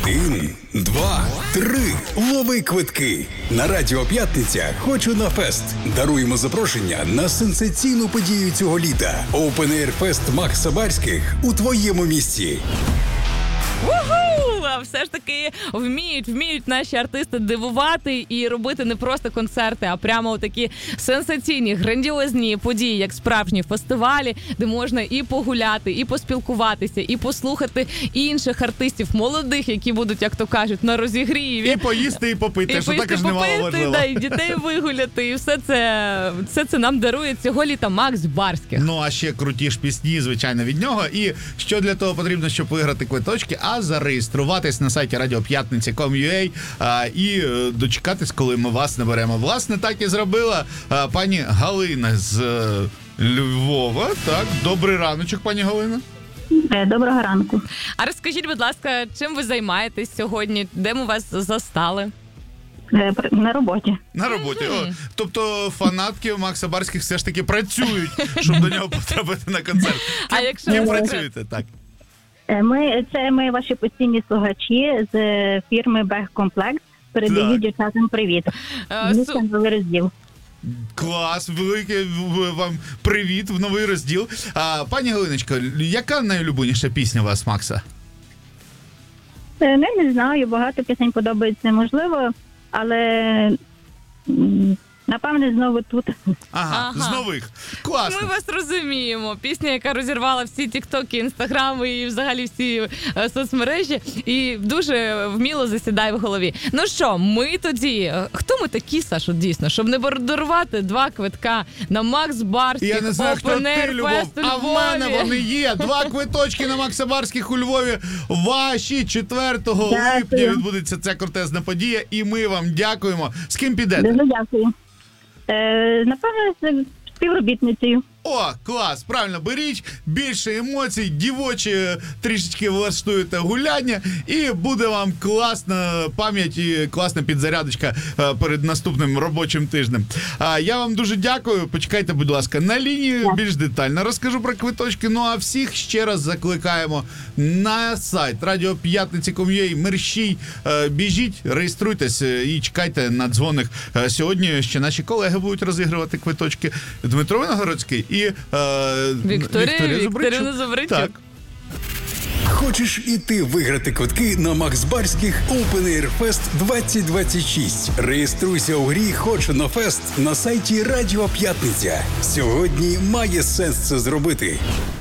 1, 2, 3. Лови квитки. На Радіо П'ятниця «Хочу на фест». Даруємо запрошення на сенсаційну подію цього літа. Open Air Fest Макса Барських у твоєму місті. Уху! А все ж таки вміють наші артисти дивувати і робити не просто концерти, а прямо такі сенсаційні, грандіозні події, як справжні фестивалі, де можна і погуляти, і поспілкуватися, і послухати інших артистів, молодих, які будуть, як то кажуть, на розігріві. І поїсти, і попити, що також немало важливо. Да, і дітей вигуляти, і все це нам дарує цього літа Макс Барських. Ну, а ще круті ж пісні, звичайно, від нього. І що для того потрібно, щоб виграти квиточки? А зареєструватись на сайті radiopятниця.com.ua і дочекатись, коли ми вас наберемо. Власне, так і зробила пані Галина з Львова. Так, добрий раночок, пані Галина. Доброго ранку. А розкажіть, будь ласка, чим ви займаєтесь сьогодні? Де ми вас застали? На роботі. На роботі. Тобто фанатки Макса Барських все ж таки працюють, щоб до нього потрапити на концерт. А якщо Ким ви працюєте? Так. Ми ваші постійні слухачі з фірми Бехкомплект. Передаю дівчатам привіт. Новий розділ. Клас, велике вам привіт в новий розділ. Пані Галиночко, яка найулюбленіша пісня у вас, Макса? Не знаю, багато пісень подобається, можливо, але напевне знову тут. Ага, з нових. Класно. Ми вас розуміємо. Пісня, яка розірвала всі тіктоки, інстаграми і взагалі всі соцмережі, і дуже вміло засідає в голові. Ну що, ми тоді, хто ми такі, Сашо, дійсно, щоб не дарувати 2 квитка на Макс Барських, Я не знаю, хто ти, Любов, а в мене вони є. 2 квиточки на Макса Барських у Львові. Ваші 4 липня відбудеться ця крутезна подія, і ми вам дякуємо. З ким підете? Дуже дякую. Напевно, з співробітницею. О, клас, правильно, беріть, більше емоцій, дівочі трішечки влаштуєте гуляння, і буде вам класна пам'ять і класна підзарядочка перед наступним робочим тижнем. Я вам дуже дякую, почекайте, будь ласка, на лінії більш детально розкажу про квиточки, ну а всіх ще раз закликаємо на сайт radiopятница.com.ua, мерщій, біжіть, реєструйтесь і чекайте на дзвоник. Сьогодні ще наші колеги будуть розігрувати квиточки. Дмитро Виногородський і Вікторія Зубричук. Так. Хочеш і ти виграти квитки на Макс Барських Open Air Fest 2026? Реєструйся у грі «Хочу на фест» на сайті Радіо П'ятниця. Сьогодні має сенс це зробити.